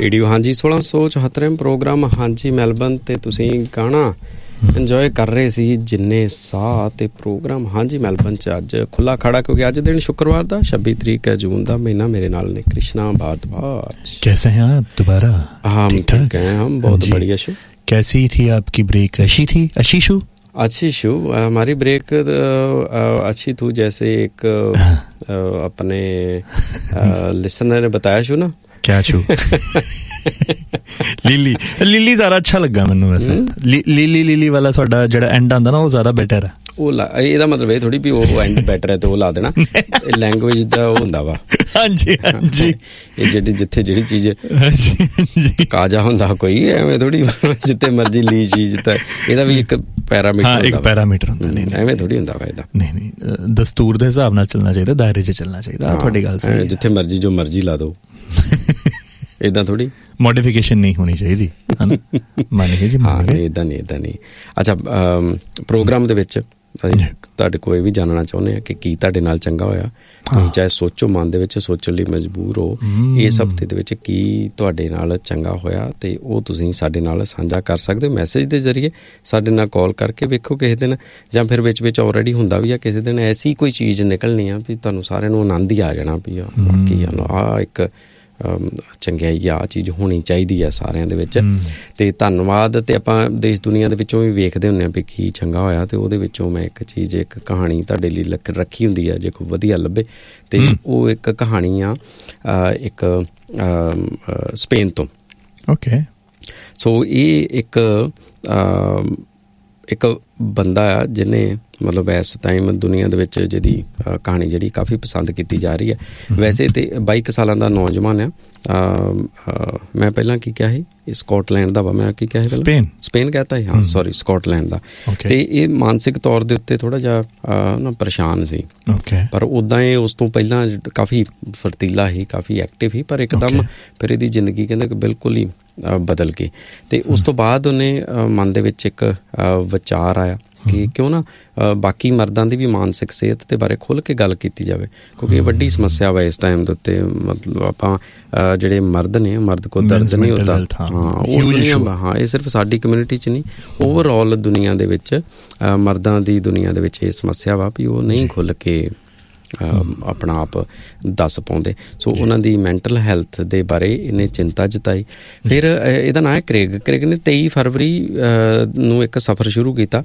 Radio ਹਾਂਜੀ 1674 programme ਹਾਂਜੀ Melbourne ਤੇ ਤੁਸੀਂ ਗਾਣਾ ਇੰਜੋਏ ਕਰ ਰਹੇ ਸੀ ਜਿੰਨੇ ਸਾਹ ਤੇ ਪ੍ਰੋਗਰਾਮ ਹਾਂਜੀ ਮੈਲਬਨ 'ਚ ਅੱਜ ਖੁੱਲਾ ਖੜਾ ਕਿਉਂਕਿ ਅੱਜ ਦਿਨ शुक्रवार ਦਾ 26 ਤਰੀਕ ਹੈ ਜੂਨ ਦਾ ਮਹੀਨਾ। ਮੇਰੇ ਨਾਲ ਨੇ कृष्णा भारद्वाज। कैसे हैं आप दोबारा? हम ठीक हैं, हम बहुत बढ़िया। शो कैसी थी आपकी ब्रेक? अच्छी शो हमारी ब्रेक अच्छी थी। जैसे एक अपने लिसनर ने बताया शो ना क्या छू लीली ज़्यादा अच्छा लगा मैनू वैसे। लीली वाला थोड़ा जो एंड आंदा ना वो ज़्यादा बेटर है। ਇਹਦਾ ਮਤਲਬ ਇਹ ਥੋੜੀ ਵੀ ਉਹ ਐਂਡ ਬੈਟਰ ਹੈ ਤੇ ਉਹ ਲਾ ਦੇਣਾ। ਲੈਂਗੁਏਜ ਦਾ ਉਹ ਹੁੰਦਾ ਵਾ। ਹਾਂਜੀ ਹਾਂਜੀ ਇਹ ਜਿਹੜੀ ਜਿੱਥੇ ਜਿਹੜੀ ਚੀਜ਼ ਕਾਜਾ ਹੁੰਦਾ ਕੋਈ ਐਵੇਂ ਥੋੜੀ ਜਿੱਥੇ ਮਰਜ਼ੀ ਲੀ ਚੀਜ਼ ਤਾਂ ਇਹਦਾ ਵੀ ਇੱਕ ਪੈਰਾਮੀਟਰ ਹੁੰਦਾ। ਐਵੇਂ ਥੋੜੀ ਹੁੰਦਾ ਵਾ ਇਹਦਾ। ਨਹੀਂ ਦਸਤੂਰ ਦੇ ਹਿਸਾਬ ਨਾਲ ਚੱਲਣਾ ਚਾਹੀਦਾ, ਦਾਇਰੇ 'ਚ ਚੱਲਣਾ ਚਾਹੀਦਾ। ਤੁਹਾਡੀ ਗੱਲ ਸਹੀ। ਜਿੱਥੇ ਮਰਜ਼ੀ ਜੋ ਮਰਜ਼ੀ ਲਾ ਦੋ ਇੱਦਾਂ ਥੋੜੀ ਮੋਡੀਫਿਕੇਸ਼ਨ ਨਹੀਂ ਹੋਣੀ ਚਾਹੀਦੀ ਹੈ ਨਾ। ਮੰਨ ਗਏ ਜੀ? ਹਾਂ ਇੱਦਾਂ ਨਹੀਂ। ਅੱਛਾ ਪ੍ਰੋਗਰਾਮ ਦੇ ਵਿੱਚ ਅਸੀਂ ਤੁਹਾਡੇ ਕੋਲ ਇਹ ਵੀ ਜਾਣਨਾ ਚਾਹੁੰਦੇ ਹਾਂ ਕਿ ਕੀ ਤੁਹਾਡੇ ਨਾਲ ਚੰਗਾ ਹੋਇਆ। ਤੁਸੀਂ ਚਾਹੇ ਸੋਚੋ, ਮਨ ਦੇ ਵਿੱਚ ਸੋਚਣ ਲਈ ਮਜਬੂਰ ਹੋ ਇਸ ਹਫ਼ਤੇ ਦੇ ਵਿੱਚ ਕੀ ਤੁਹਾਡੇ ਨਾਲ ਚੰਗਾ ਹੋਇਆ ਤੇ ਉਹ ਤੁਸੀਂ ਸਾਡੇ ਨਾਲ ਸਾਂਝਾ ਕਰ ਸਕਦੇ ਹੋ ਮੈਸੇਜ ਦੇ ਜ਼ਰੀਏ। ਸਾਡੇ ਨਾਲ ਕਾਲ ਕਰਕੇ ਵੇਖੋ ਕਿਸੇ ਦਿਨ, ਜਾਂ ਫਿਰ ਵਿੱਚ ਆਲਰੇਡੀ ਹੁੰਦਾ ਵੀ ਆ ਕਿਸੇ ਦਿਨ ਐਸੀ ਕੋਈ ਚੀਜ਼ ਨਿਕਲਣੀ ਆ ਵੀ ਤੁਹਾਨੂੰ ਸਾਰਿਆਂ ਨੂੰ ਆਨੰਦ ਹੀ ਆ ਜਾਣਾ ਵੀ ਬਾਕੀ ਆਹ ਇੱਕ ਚੰਗਿਆਈ ਆਹ ਚੀਜ਼ ਹੋਣੀ ਚਾਹੀਦੀ ਹੈ ਸਾਰਿਆਂ ਦੇ ਵਿੱਚ। ਅਤੇ ਧੰਨਵਾਦ। ਅਤੇ ਆਪਾਂ ਦੇਸ਼ ਦੁਨੀਆ ਦੇ ਵਿੱਚੋਂ ਵੀ ਵੇਖਦੇ ਹੁੰਦੇ ਹਾਂ ਵੀ ਕੀ ਚੰਗਾ ਹੋਇਆ ਅਤੇ ਉਹਦੇ ਵਿੱਚੋਂ ਮੈਂ ਇੱਕ ਚੀਜ਼, ਇੱਕ ਕਹਾਣੀ ਤੁਹਾਡੇ ਲਈ ਰੱਖੀ ਹੁੰਦੀ ਹੈ ਜੇ ਕੋਈ ਵਧੀਆ ਲੱਭੇ। ਅਤੇ ਉਹ ਇੱਕ ਕਹਾਣੀ ਆ ਇੱਕ ਸਪੇਨ ਤੋਂ। ਓਕੇ। ਸੋ ਇਹ ਇੱਕ ਬੰਦਾ ਆ ਜਿਹਨੇ ਮਤਲਬ ਇਸ ਟਾਈਮ ਦੁਨੀਆ ਦੇ ਵਿੱਚ ਜਿਹਦੀ ਕਹਾਣੀ ਜਿਹੜੀ ਕਾਫੀ ਪਸੰਦ ਕੀਤੀ ਜਾ ਰਹੀ ਹੈ। ਵੈਸੇ ਤਾਂ 22 ਸਾਲਾਂ ਦਾ ਨੌਜਵਾਨ ਆ। ਮੈਂ ਪਹਿਲਾਂ ਕੀ ਕਿਹਾ ਸੀ? ਸਕਾਟਲੈਂਡ ਦਾ ਵਾ। ਮੈਂ ਕੀ ਕਿਹਾ ਸੀ? ਸਪੇਨ ਕਹਿਤਾ ਸੀ। ਹਾਂ ਸੋਰੀ, ਸਕਾਟਲੈਂਡ ਦਾ। ਅਤੇ ਇਹ ਮਾਨਸਿਕ ਤੌਰ ਦੇ ਉੱਤੇ ਥੋੜ੍ਹਾ ਜਿਹਾ ਨਾ ਪਰੇਸ਼ਾਨ ਸੀ। ਪਰ ਉੱਦਾਂ ਇਹ ਉਸ ਤੋਂ ਪਹਿਲਾਂ ਕਾਫੀ ਫਰਤੀਲਾ ਸੀ, ਕਾਫੀ ਐਕਟਿਵ ਸੀ। ਪਰ ਇੱਕਦਮ ਫਿਰ ਇਹਦੀ ਜ਼ਿੰਦਗੀ ਕਹਿੰਦੇ ਕਿ ਬਿਲਕੁਲ ਹੀ ਬਦਲ ਗਈ। ਅਤੇ ਉਸ ਤੋਂ ਬਾਅਦ ਉਹਨੇ ਮਨ ਦੇ ਵਿੱਚ ਇੱਕ ਵਿਚਾਰ ਆਇਆ ਕਿ ਕਿਉਂ ਨਾ ਬਾਕੀ ਮਰਦਾਂ ਦੀ ਵੀ ਮਾਨਸਿਕ ਸਿਹਤ ਦੇ ਬਾਰੇ ਖੁੱਲ੍ਹ ਕੇ ਗੱਲ ਕੀਤੀ ਜਾਵੇ, ਕਿਉਂਕਿ ਇਹ ਵੱਡੀ ਸਮੱਸਿਆ ਵਾ ਇਸ ਟਾਈਮ ਦੇ ਉੱਤੇ। ਮਤਲਬ ਆਪਾਂ ਜਿਹੜੇ ਮਰਦ ਨੇ, ਮਰਦ ਕੋਲ ਦਰਦ ਨਹੀਂ ਹੁੰਦਾ। ਹਾਂ ਇਹ ਸਿਰਫ ਸਾਡੀ ਕਮਿਊਨਿਟੀ 'ਚ ਨਹੀਂ, ਓਵਰਆਲ ਦੁਨੀਆ ਦੇ ਵਿੱਚ ਮਰਦਾਂ ਦੀ ਦੁਨੀਆ ਦੇ ਵਿੱਚ ਇਹ ਸਮੱਸਿਆ ਵਾ ਵੀ ਉਹ ਨਹੀਂ ਖੁੱਲ੍ਹ ਕੇ ਆਪਣਾ ਆਪ ਦੱਸ ਪਾਉਂਦੇ। ਸੋ ਉਹਨਾਂ ਦੀ ਮੈਂਟਲ ਹੈਲਥ ਦੇ ਬਾਰੇ ਇਹਨੇ ਚਿੰਤਾ ਜਤਾਈ। ਫਿਰ ਇਹਦਾ ਨਾਂ ਹੈ ਕ੍ਰੇਗ ਨੇ 23 ਫਰਵਰੀ ਨੂੰ ਇੱਕ ਸਫ਼ਰ ਸ਼ੁਰੂ ਕੀਤਾ।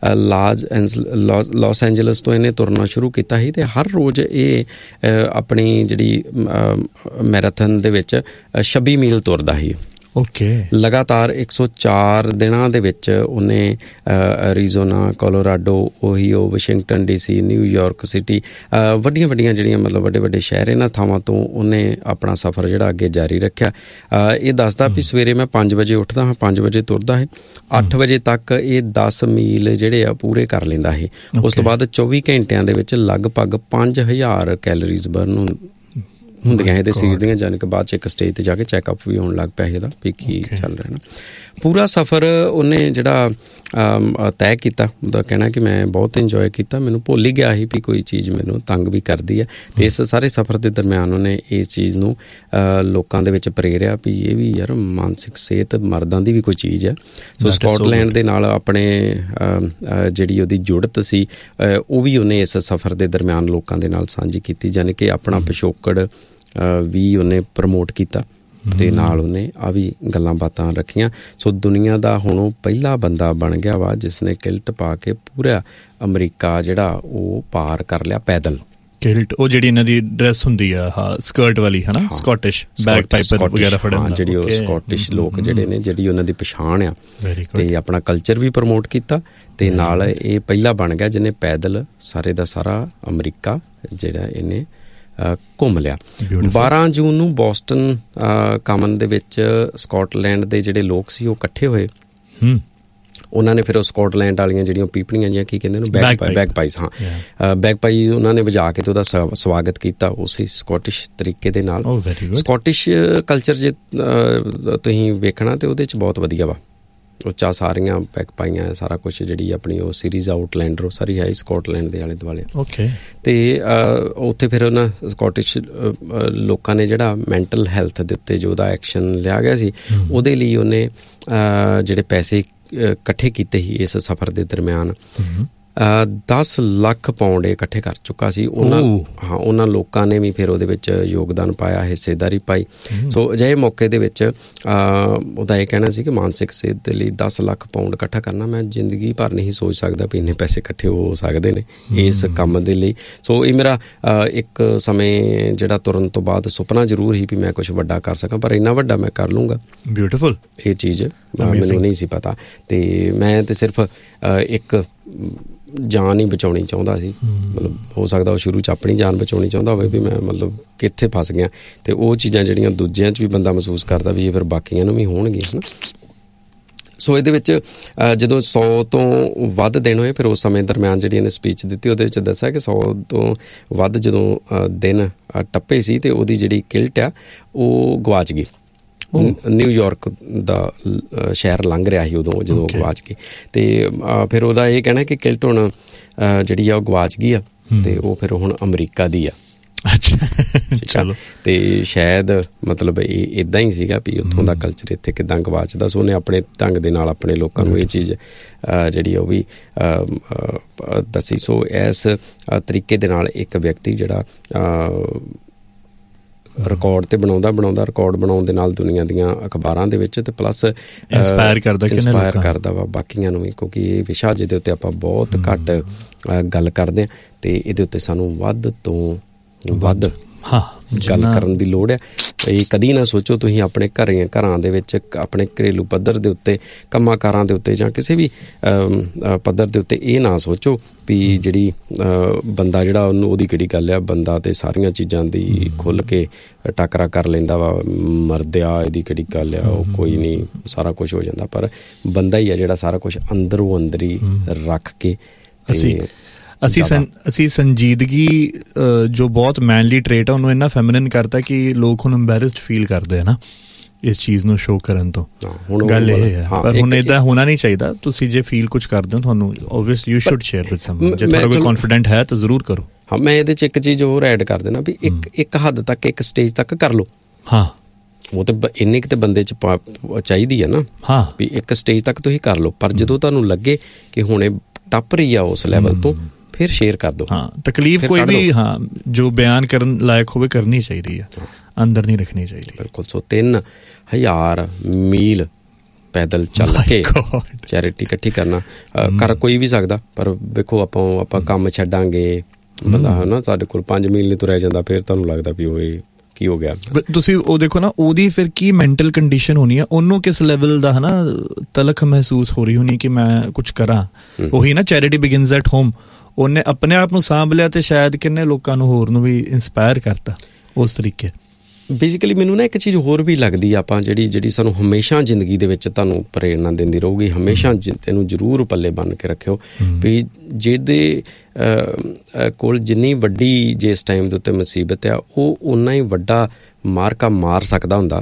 ਲਾਸ ਐਂਜਲਸ ਤੋਂ ਇਹਨੇ ਤੁਰਨਾ ਸ਼ੁਰੂ ਕੀਤਾ ਸੀ ਅਤੇ ਹਰ ਰੋਜ਼ ਇਹ ਆਪਣੀ ਜਿਹੜੀ ਮੈਰਾਥਨ ਦੇ ਵਿੱਚ 26 ਮੀਲ ਤੁਰਦਾ ਸੀ। ਲਗਾਤਾਰ 104 ਦਿਨਾਂ ਦੇ ਵਿੱਚ ਉਹਨੇ ਐਰੀਜ਼ੋਨਾ, ਕੋਲੋਰਾਡੋ, ਓਹੀਓ, ਵਾਸ਼ਿੰਗਟਨ DC, ਨਿਊਯਾਰਕ ਸਿਟੀ, ਵੱਡੀਆਂ ਜਿਹੜੀਆਂ ਮਤਲਬ ਵੱਡੇ ਸ਼ਹਿਰ ਇਹਨਾਂ ਥਾਵਾਂ ਤੋਂ ਉਹਨੇ ਆਪਣਾ ਸਫ਼ਰ ਜਿਹੜਾ ਅੱਗੇ ਜਾਰੀ ਰੱਖਿਆ। ਇਹ ਦੱਸਦਾ ਵੀ ਸਵੇਰੇ ਮੈਂ 5 ਵਜੇ ਉੱਠਦਾ ਹਾਂ, 5 ਵਜੇ ਤੁਰਦਾ ਹੈ, 8 ਵਜੇ ਤੱਕ ਇਹ 10 ਮੀਲ ਜਿਹੜੇ ਆ ਪੂਰੇ ਕਰ ਲੈਂਦਾ ਹੈ। ਉਸ ਤੋਂ ਬਾਅਦ 24 ਘੰਟਿਆਂ ਦੇ ਵਿੱਚ ਲਗਭਗ 5000 ਕੈਲੋਰੀਜ਼ ਬਰਨ ਹੁੰਦੀਆਂ ਇਹਦੇ ਸਰੀਰ ਦੀਆਂ, ਜਾਣੀ ਕਿ ਬਾਅਦ 'ਚ ਇੱਕ ਸਟੇਜ 'ਤੇ ਜਾ ਕੇ ਚੈੱਕਅਪ ਵੀ ਹੋਣ ਲੱਗ ਪਿਆ ਇਹਦਾ ਵੀ ਕੀ ਚੱਲ ਰਿਹਾ ਨਾ। ਪੂਰਾ ਸਫ਼ਰ ਉਹਨੇ ਜਿਹੜਾ ਤੈਅ ਕੀਤਾ, ਉਹਦਾ ਕਹਿਣਾ ਕਿ ਮੈਂ ਬਹੁਤ ਇੰਜੋਏ ਕੀਤਾ, ਮੈਨੂੰ ਭੁੱਲ ਹੀ ਗਿਆ ਸੀ ਵੀ ਕੋਈ ਚੀਜ਼ ਮੈਨੂੰ ਤੰਗ ਵੀ ਕਰਦੀ ਹੈ। ਅਤੇ ਇਸ ਸਾਰੇ ਸਫ਼ਰ ਦੇ ਦਰਮਿਆਨ ਉਹਨੇ ਇਸ ਚੀਜ਼ ਨੂੰ ਲੋਕਾਂ ਦੇ ਵਿੱਚ ਪ੍ਰੇਰਿਆ ਵੀ ਇਹ ਵੀ ਯਾਰ ਮਾਨਸਿਕ ਸਿਹਤ ਮਰਦਾਂ ਦੀ ਵੀ ਕੋਈ ਚੀਜ਼ ਹੈ। ਸੋ ਸਕਾਟਲੈਂਡ ਦੇ ਨਾਲ ਆਪਣੇ ਜਿਹੜੀ ਉਹਦੀ ਜੁੜਤ ਸੀ ਉਹ ਵੀ ਉਹਨੇ ਇਸ ਸਫ਼ਰ ਦੇ ਦਰਮਿਆਨ ਲੋਕਾਂ ਦੇ ਨਾਲ ਸਾਂਝੀ ਕੀਤੀ, ਜਾਣੀ ਕਿ ਆਪਣਾ ਪਿਛੋਕੜ ਵੀ ਉਹਨੇ ਪ੍ਰਮੋਟ ਕੀਤਾ ਅਤੇ ਨਾਲ ਉਹਨੇ ਆ ਵੀ ਗੱਲਾਂ ਬਾਤਾਂ ਰੱਖੀਆਂ। ਸੋ ਦੁਨੀਆ ਦਾ ਹੁਣ ਉਹ ਪਹਿਲਾ ਬੰਦਾ ਬਣ ਗਿਆ ਵਾ ਜਿਸ ਨੇ ਕਿਲਟ ਪਾ ਕੇ ਪੂਰਾ ਅਮਰੀਕਾ ਜਿਹੜਾ ਉਹ ਪਾਰ ਕਰ ਲਿਆ ਪੈਦਲ। ਕਿਲਟ ਉਹ ਜਿਹੜੀ ਇਹਨਾਂ ਦੀ ਡਰੈਸ ਹੁੰਦੀ ਆ ਸਕਰਟ ਵਾਲੀ ਹੈ ਨਾ, ਸਕਾਟਿਸ਼ ਬੈਗ ਪਾਈਪਰ ਵਗੈਰਾ ਫੜਨ, ਜਿਹੜੀ ਉਹ ਸਕਾਟਿਸ਼ ਲੋਕ ਜਿਹੜੇ ਨੇ ਜਿਹੜੀ ਉਹਨਾਂ ਦੀ ਪਛਾਣ ਆ ਅਤੇ ਆਪਣਾ ਕਲਚਰ ਵੀ ਪ੍ਰਮੋਟ ਕੀਤਾ। ਅਤੇ ਨਾਲ ਇਹ ਪਹਿਲਾ ਬਣ ਗਿਆ ਜਿਹਨੇ ਪੈਦਲ ਸਾਰੇ ਦਾ ਸਾਰਾ ਅਮਰੀਕਾ ਜਿਹੜਾ ਇਹਨੇ ਘੁੰਮ ਲਿਆ। 12 ਜੂਨ ਨੂੰ ਬੋਸਟਨ ਕਾਮਨ ਦੇ ਵਿੱਚ ਸਕਾਟਲੈਂਡ ਦੇ ਜਿਹੜੇ ਲੋਕ ਸੀ ਉਹ ਇਕੱਠੇ ਹੋਏ। ਉਹਨਾਂ ਨੇ ਫਿਰ ਉਹ ਸਕਾਟਲੈਂਡ ਵਾਲੀਆਂ ਜਿਹੜੀਆਂ ਪੀਪਣੀਆਂ ਜਿਹੀਆਂ ਕੀ ਕਹਿੰਦੇ ਨੇ ਬੈਗਪਾਈਜ਼, ਬੈਗਪਾਈ ਉਹਨਾਂ ਨੇ ਵਜਾ ਕੇ ਤੇ ਉਹਦਾ ਸਵਾਗਤ ਕੀਤਾ ਉਸੇ ਸਕਾਟਿਸ਼ ਤਰੀਕੇ ਦੇ ਨਾਲ। ਸਕਾਟਿਸ਼ ਕਲਚਰ ਜੇ ਤੁਸੀਂ ਵੇਖਣਾ ਤਾਂ ਉਹਦੇ 'ਚ ਬਹੁਤ ਵਧੀਆ ਵਾ। ਉੱਚਾ ਸਾਰੀਆਂ ਪੈਕ ਪਾਈਆਂ, ਸਾਰਾ ਕੁਛ ਜਿਹੜੀ ਆਪਣੀ ਉਹ ਸੀਰੀਜ਼ ਆਊਟਲੈਂਡਰ ਉਹ ਸਾਰੀ ਹੈ ਸਕਾਟਲੈਂਡ ਦੇ ਆਲੇ ਦੁਆਲੇ। ਅਤੇ ਉੱਥੇ ਫਿਰ ਉਹਨਾਂ ਸਕਾਟਿਸ਼ ਲੋਕਾਂ ਨੇ ਜਿਹੜਾ ਮੈਂਟਲ ਹੈਲਥ ਦੇ ਉੱਤੇ ਜੋ ਉਹਦਾ ਐਕਸ਼ਨ ਲਿਆ ਗਿਆ ਸੀ, ਉਹਦੇ ਲਈ ਉਹਨੇ ਜਿਹੜੇ ਪੈਸੇ ਇਕੱਠੇ ਕੀਤੇ ਸੀ ਇਸ ਸਫ਼ਰ ਦੇ ਦਰਮਿਆਨ 10 ਲੱਖ ਪਾਉਂਡ ਇਕੱਠੇ ਕਰ ਚੁੱਕਾ ਸੀ। ਉਹਨਾਂ ਲੋਕਾਂ ਨੇ ਵੀ ਫਿਰ ਉਹਦੇ ਵਿੱਚ ਯੋਗਦਾਨ ਪਾਇਆ, ਹਿੱਸੇਦਾਰੀ ਪਾਈ। ਸੋ ਅਜਿਹੇ ਮੌਕੇ ਦੇ ਵਿੱਚ ਉਹਦਾ ਇਹ ਕਹਿਣਾ ਸੀ ਕਿ ਮਾਨਸਿਕ ਸਿਹਤ ਦੇ ਲਈ 10 ਲੱਖ ਪਾਉਂਡ ਇਕੱਠਾ ਕਰਨਾ, ਮੈਂ ਜ਼ਿੰਦਗੀ ਭਰ ਨਹੀਂ ਸੋਚ ਸਕਦਾ ਵੀ ਇੰਨੇ ਪੈਸੇ ਇਕੱਠੇ ਹੋ ਸਕਦੇ ਨੇ ਇਸ ਕੰਮ ਦੇ ਲਈ। ਸੋ ਇਹ ਮੇਰਾ ਇੱਕ ਸਮੇਂ ਜਿਹੜਾ ਤੁਰਨ ਤੋਂ ਬਾਅਦ ਸੁਪਨਾ ਜ਼ਰੂਰ ਸੀ ਵੀ ਮੈਂ ਕੁਛ ਵੱਡਾ ਕਰ ਸਕਾਂ, ਪਰ ਇੰਨਾ ਵੱਡਾ ਮੈਂ ਕਰ ਲੂੰਗਾ। ਬਿਊਟੀਫੁਲ। ਇਹ ਚੀਜ਼ ਮੈਨੂੰ ਨਹੀਂ ਸੀ ਪਤਾ, ਅਤੇ ਮੈਂ ਤਾਂ ਸਿਰਫ ਇੱਕ ਜਾਨ ਹੀ ਬਚਾਉਣੀ ਚਾਹੁੰਦਾ ਸੀ। ਮਤਲਬ ਹੋ ਸਕਦਾ ਉਹ ਸ਼ੁਰੂ 'ਚ ਆਪਣੀ ਜਾਨ ਬਚਾਉਣੀ ਚਾਹੁੰਦਾ ਹੋਵੇ ਵੀ ਮੈਂ ਮਤਲਬ ਕਿੱਥੇ ਫਸ ਗਿਆ, ਅਤੇ ਉਹ ਚੀਜ਼ਾਂ ਜਿਹੜੀਆਂ ਦੂਜਿਆਂ 'ਚ ਵੀ ਬੰਦਾ ਮਹਿਸੂਸ ਕਰਦਾ ਵੀ ਇਹ ਫਿਰ ਬਾਕੀਆਂ ਨੂੰ ਵੀ ਹੋਣਗੀਆਂ, ਹੈ ਨਾ। ਸੋ ਇਹਦੇ ਵਿੱਚ ਜਦੋਂ 100 ਤੋਂ ਵੱਧ ਦਿਨ ਹੋਏ, ਫਿਰ ਉਸ ਸਮੇਂ ਦਰਮਿਆਨ ਜਿਹੜੀ ਇਹਨੇ ਸਪੀਚ ਦਿੱਤੀ ਉਹਦੇ ਵਿੱਚ ਦੱਸਿਆ ਕਿ 100 ਤੋਂ ਵੱਧ ਜਦੋਂ ਦਿਨ ਟੱਪੇ ਸੀ ਅਤੇ ਉਹਦੀ ਜਿਹੜੀ ਕਿਲਟ ਆ ਉਹ ਗਵਾਚ ਗਈ। ਨਿਊਯਾਰਕ ਦਾ ਸ਼ਹਿਰ ਲੰਘ ਰਿਹਾ ਸੀ ਉਦੋਂ ਜਦੋਂ ਗਵਾਚ ਗਈ, ਅਤੇ ਫਿਰ ਉਹਦਾ ਇਹ ਕਹਿਣਾ ਕਿ ਕਿਲਟ ਹੁਣ ਜਿਹੜੀ ਆ ਉਹ ਗਵਾਚ ਗਈ ਆ, ਅਤੇ ਉਹ ਫਿਰ ਹੁਣ ਅਮਰੀਕਾ ਦੀ ਆ। ਚਲੋ। ਅਤੇ ਸ਼ਾਇਦ ਮਤਲਬ ਇਹ ਇੱਦਾਂ ਹੀ ਸੀਗਾ ਵੀ ਉੱਥੋਂ ਦਾ ਕਲਚਰ ਇੱਥੇ ਕਿੱਦਾਂ ਗਵਾਚਦਾ। ਸੋ ਉਹਨੇ ਆਪਣੇ ਢੰਗ ਦੇ ਨਾਲ ਆਪਣੇ ਲੋਕਾਂ ਨੂੰ ਇਹ ਚੀਜ਼ ਜਿਹੜੀ ਉਹ ਵੀ ਦੱਸੀ। ਸੋ ਇਸ ਤਰੀਕੇ ਦੇ ਨਾਲ ਇੱਕ ਵਿਅਕਤੀ ਜਿਹੜਾ ਰਿਕਾਰਡ ਤੇ ਬਣਾਉਂਦਾ ਰਿਕਾਰਡ ਬਣਾਉਣ ਦੇ ਨਾਲ ਦੁਨੀਆ ਦੀਆਂ ਅਖਬਾਰਾਂ ਦੇ ਵਿੱਚ, ਤੇ ਪਲੱਸ ਇੰਸਪਾਇਰ ਕਰਦਾ ਵਾ ਬਾਕੀਆਂ ਨੂੰ ਵੀ, ਕਿਉਂਕਿ ਇਹ ਵਿਸ਼ਾ ਜਿਹਦੇ ਉੱਤੇ ਆਪਾਂ ਬਹੁਤ ਘੱਟ ਗੱਲ ਕਰਦੇ ਹਾਂ, ਅਤੇ ਇਹਦੇ ਉੱਤੇ ਸਾਨੂੰ ਵੱਧ ਤੋਂ ਵੱਧ ਗੱਲ ਕਰਨ ਦੀ ਲੋੜ ਹੈ। ਇਹ ਕਦੀ ਨਾ ਸੋਚੋ ਤੁਸੀਂ ਆਪਣੇ ਘਰਾਂ ਦੇ ਵਿੱਚ ਆਪਣੇ ਘਰੇਲੂ ਪੱਧਰ ਦੇ ਉੱਤੇ, ਕੰਮਾਂ ਕਾਰਾਂ ਦੇ ਉੱਤੇ, ਜਾਂ ਕਿਸੇ ਵੀ ਪੱਧਰ ਦੇ ਉੱਤੇ ਇਹ ਨਾ ਸੋਚੋ ਵੀ ਜਿਹੜੀ ਬੰਦਾ ਜਿਹੜਾ ਉਹਦੀ ਕਿਹੜੀ ਗੱਲ ਆ, ਬੰਦਾ ਤੇ ਸਾਰੀਆਂ ਚੀਜ਼ਾਂ ਦੀ ਖੁੱਲ੍ਹ ਕੇ ਟਾਕਰਾ ਕਰ ਲੈਂਦਾ ਵਾ, ਮਰਦਿਆ ਇਹਦੀ ਕਿਹੜੀ ਗੱਲ ਆ, ਉਹ ਕੋਈ ਨਹੀਂ, ਸਾਰਾ ਕੁਛ ਹੋ ਜਾਂਦਾ। ਪਰ ਬੰਦਾ ਹੀ ਆ ਜਿਹੜਾ ਸਾਰਾ ਕੁਛ ਅੰਦਰੋਂ ਅੰਦਰੀ ਰੱਖ ਕੇ ਅਸੀਂ ਸੰਜੀਦਗੀ ਜੋ ਬਹੁਤ ਮੈਨਲੀ ਟ੍ਰੇਟ ਆ ਉਹਨੂੰ ਇੰਨਾ ਫੈਮਿਨਨ ਕਰਤਾ ਕਿ ਲੋਕ ਹੁਣ ਐਮਬੈਰਸਡ ਫੀਲ ਕਰਦੇ ਆ ਨਾ ਇਸ ਚੀਜ਼ ਨੂੰ ਸ਼ੋਅ ਕਰਨ ਤੋਂ। ਗੱਲ ਇਹ ਹੈ, ਪਰ ਹੁਣ ਇੱਦਾਂ ਹੋਣਾ ਨਹੀਂ ਚਾਹੀਦਾ। ਤੁਸੀਂ ਜੇ ਫੀਲ ਕੁਛ ਕਰਦੇ ਹੋ ਤੁਹਾਨੂੰ obviously you should share with someone. ਜੇ ਤੁਹਾਡਾ ਕੋਈ ਕੌਨਫੀਡੈਂਟ ਹੈ ਤਾਂ ਜ਼ਰੂਰ ਕਰੋ। ਹਾਂ, ਮੈਂ ਇਹਦੇ 'ਚ ਇੱਕ ਚੀਜ਼ ਹੋਰ ਐਡ ਕਰ ਦੇਣਾ ਵੀ ਇੱਕ ਹੱਦ ਤੱਕ, ਇੱਕ ਸਟੇਜ ਤੱਕ ਕਰ ਲਓ। ਹਾਂ, ਉਹ ਤਾਂ ਇੰਨੀ ਕੁ ਤਾਂ ਬੰਦੇ 'ਚ ਚਾਹੀਦੀ ਹੈ ਨਾ। ਹਾਂ, ਵੀ ਇੱਕ ਸਟੇਜ ਤੱਕ ਤੁਸੀਂ ਕਰ ਲਓ, ਪਰ ਜਦੋਂ ਤੁਹਾਨੂੰ ਲੱਗੇ ਕਿ ਹੁਣ ਇਹ ਟੱਪ ਰਹੀ ਆ ਉਸ ਲੈਵਲ ਤੋਂ, ਫਿਰ ਸ਼ੇਅਰ ਕਰ ਦਿਓ। ਹਾਂ, ਤਕਲੀਫ ਕੋਈ ਵੀ ਜੋ ਬਿਆਨ ਕਰਨ ਲਾਇਕ ਹੋਵੇ ਕਰਨੀ ਚਾਹੀਦੀ ਹੈ, ਅੰਦਰ ਨਹੀਂ ਰੱਖਣੀ ਚਾਹੀਦੀ। ਬਿਲਕੁਲ। ਸੋ 3000 ਮੀਲ ਪੈਦਲ ਚੱਲ ਕੇ ਚੈਰਿਟੀ ਇਕੱਠੀ ਕਰਨਾ ਕਰ ਕੋਈ ਵੀ ਸਕਦਾ, ਪਰ ਵੇਖੋ ਆਪਾਂ ਕੰਮ ਛੱਡਾਂਗੇ, ਬੰਦਾ ਹੈ ਨਾ, ਸਾਡੇ ਕੋਲ 5 ਮੀਲ ਨਹੀਂ ਤੁਰਿਆ ਜਾਂਦਾ, ਫਿਰ ਤੁਹਾਨੂੰ ਲੱਗਦਾ ਵੀ ਉਹ ਕੀ ਹੋ ਗਿਆ। ਤੁਸੀਂ ਉਹ ਦੇਖੋ ਨਾ, ਉਹਦੀ ਫਿਰ ਕੀ ਮੈਂਟਲ ਕੰਡੀਸ਼ਨ ਹੋਣੀ ਆ, ਉਹਨੂੰ ਕਿਸ ਲੈਵਲ ਦਾ ਹੈ ਨਾ ਤਲਖ ਮਹਿਸੂਸ ਹੋ ਰਹੀ ਹੋਣੀ ਕਿ ਮੈਂ ਕੁਛ ਕਰਾਂ। ਉਹੀ ਨਾ, ਚੈਰਿਟੀ ਬਿਗਿਨਸ ਐਟ ਹੋਮ। ਉਹਨੇ ਆਪਣੇ ਆਪ ਨੂੰ ਸਾਂਭ ਲਿਆ ਅਤੇ ਸ਼ਾਇਦ ਕਿੰਨੇ ਲੋਕਾਂ ਨੂੰ ਹੋਰ ਨੂੰ ਵੀ ਇੰਸਪਾਇਰ ਕਰਤਾ ਉਸ ਤਰੀਕੇ। ਬੇਸਿਕਲੀ ਮੈਨੂੰ ਨਾ ਇੱਕ ਚੀਜ਼ ਹੋਰ ਵੀ ਲੱਗਦੀ ਆ, ਆਪਾਂ ਜਿਹੜੀ ਸਾਨੂੰ ਹਮੇਸ਼ਾ ਜ਼ਿੰਦਗੀ ਦੇ ਵਿੱਚ ਤੁਹਾਨੂੰ ਪ੍ਰੇਰਨਾ ਦਿੰਦੀ ਰਹੂਗੀ, ਹਮੇਸ਼ਾ ਇਹਨੂੰ ਜ਼ਰੂਰ ਪੱਲੇ ਬੰਨ੍ਹ ਕੇ ਰੱਖਿਓ ਵੀ ਜਿਹਦੇ ਕੋਲ ਜਿੰਨੀ ਵੱਡੀ ਜੇ ਇਸ ਟਾਈਮ ਦੇ ਉੱਤੇ ਮੁਸੀਬਤ ਆ, ਉਹ ਓਨਾ ਹੀ ਵੱਡਾ ਮਾਰਕਾ ਮਾਰ ਸਕਦਾ ਹੁੰਦਾ,